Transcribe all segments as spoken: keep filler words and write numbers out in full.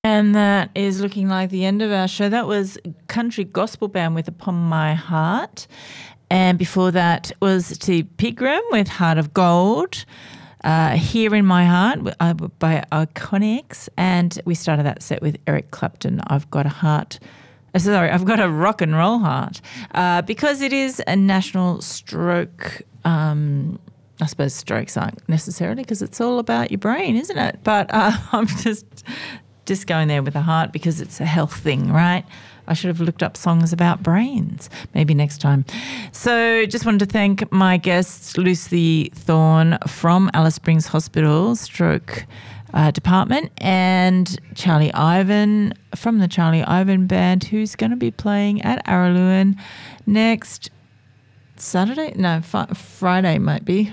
And that is looking like the end of our show. That was Country Gospel Band with Upon My Heart. And before that was T. Pigram with Heart of Gold. Uh, Here in My Heart uh, by Iconics. And we started that set with Eric Clapton, I've Got a Heart. Uh, sorry, I've Got a Rock and Roll Heart. Uh, because it is a national stroke, um, I suppose strokes aren't necessarily because it's all about your brain, isn't it? But uh, I'm just just going there with the heart because it's a health thing, right? I should have looked up songs about brains, maybe next time. So just wanted to thank my guests, Lucy Thorne from Alice Springs Hospital Stroke uh, Department, and Charlie Ivan from the Charlie Ivan Band, who's going to be playing at Araluen next Saturday? No, fi- Friday might be.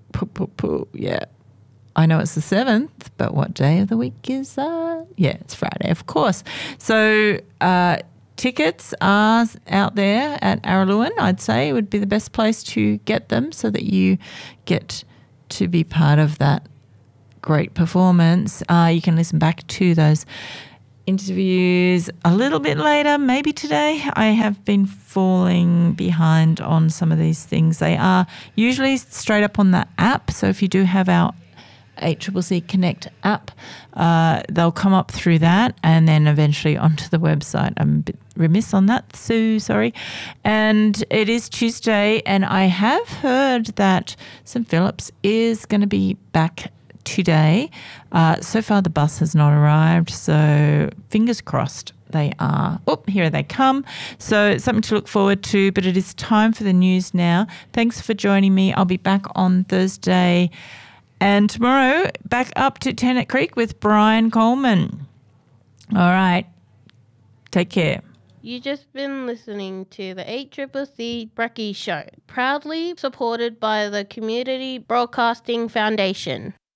Yeah. I know it's the seventh, but what day of the week is that? Yeah, it's Friday, of course. So uh, tickets are out there at Araluen. I'd say it would be the best place to get them so that you get to be part of that great performance. Uh, you can listen back to those interviews a little bit later, maybe today. I have been falling behind on some of these things. They are usually straight up on the app, so if you do have our A C C C Connect app, uh, they'll come up through that and then eventually onto the website. I'm a bit remiss on that, so sorry. And it is Tuesday, and I have heard that Saint Phillips is going to be back today. Uh, so far the bus has not arrived, so fingers crossed they are. Oh, here they come. So it's something to look forward to, but it is time for the news now. Thanks for joining me. I'll be back on Thursday. And tomorrow, back up to Tennant Creek with Brian Coleman. All right. Take care. You just been listening to the A C C C Brekkie Show, proudly supported by the Community Broadcasting Foundation.